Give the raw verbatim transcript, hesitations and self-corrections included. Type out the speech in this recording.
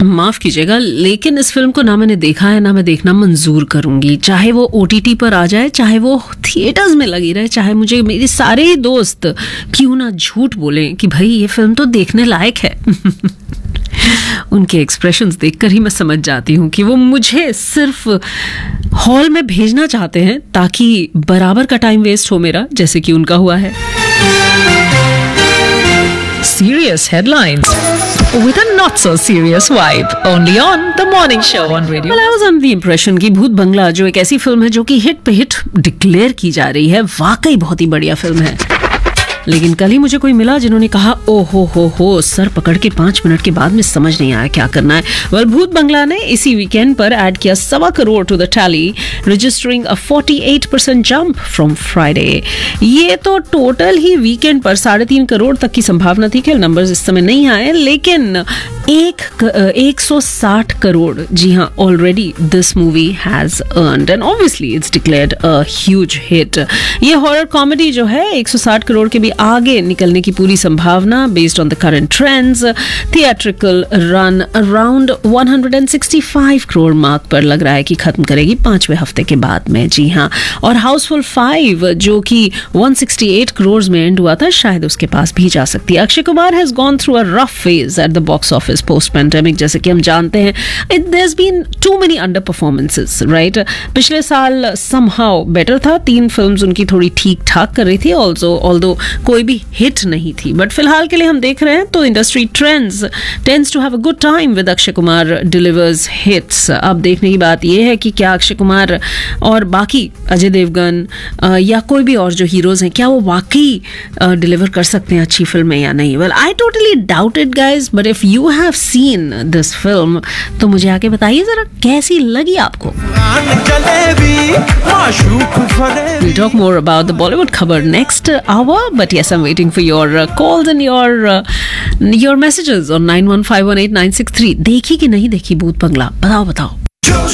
माफ कीजिएगा, लेकिन इस फिल्म को ना मैंने देखा है ना मैं देखना मंजूर करूंगी, चाहे वो ओटीटी पर आ जाए, चाहे वो थिएटर्स में लगी रहे, चाहे मुझे मेरे सारे ही दोस्त क्यों ना झूठ बोलें कि भाई ये फिल्म तो देखने लायक है। उनके एक्सप्रेशंस देखकर ही मैं समझ जाती हूँ कि वो मुझे सिर्फ हॉल में भेजना चाहते हैं ताकि बराबर का टाइम वेस्ट हो मेरा, जैसे कि उनका हुआ है। Serious headlines with a not so serious vibe, only on the morning show on radio. Well, I was under the impression कि भूत बंगला जो एक ऐसी फिल्म है जो कि हिट पे हिट डिक्लेयर की जा रही है, वाकई बहुत ही बढ़िया फिल्म है। लेकिन कल ही मुझे कोई मिला जिन्होंने कहा ओ हो हो हो सर पकड़ के पांच मिनट के बाद में समझ नहीं आया क्या करना है। वेल, भूत बंगला ने इसी वीकेंड पर ऐड किया सवा crore to the tally, registering अ अड़तालीस परसेंट जंप फ्रॉम फ्राइडे। ये तो टोटल ही वीकेंड पर साढ़े तीन करोड़ तक की संभावना थी। खेल नंबर्स इस समय नहीं आए, लेकिन एक एक सौ साठ करोड़, जी हाँ, already this movie has earned and obviously it's declared a huge hit. ये हॉरर कॉमेडी जो है एक सौ साठ करोड़ के भी आगे निकलने की पूरी संभावना based on the current trends. Theatrical run around एक सौ पैंसठ करोड़ मार्क पर लग रहा है कि खत्म करेगी पांचवें हफ्ते के बाद में, जी हाँ। और हाउसफुल फाइव जो कि एक सौ अड़सठ करोड़ में एंड हुआ था, शायद उसके पास भी जा सकती है। Akshay Kumar has gone through a rough phase at the box office post pandemic, जैसे कि हम जानते हैं। It there has been to many under performances, right. पिछले साल समहाउ बेटर था, तीन फिल्म्स उनकी थोड़ी ठीक ठाक कर रही थी, ऑल्सो ऑल्दो कोई भी हिट नहीं थी। बट फिलहाल के लिए हम देख रहे हैं तो industry trends tends to have a good time with Akshay Kumar delivers hits. अब देखने की बात यह है कि क्या अक्षय कुमार और बाकी अजय देवगन या कोई भी और जो हीरोज हैं, क्या वो वाकई डिलीवर कर सकते हैं अच्छी फिल्में या नहीं। Well, I totally doubt it guys, but if you have seen this film तो मुझे आके बताइए जरा कैसी लगी आपको। We'll talk more about the Bollywood खबर next hour, but yes, I'm waiting for your uh, calls and your uh, your messages on nine one five one eight nine six three. देखी कि नहीं देखी भूत बंगला, बताओ बताओ।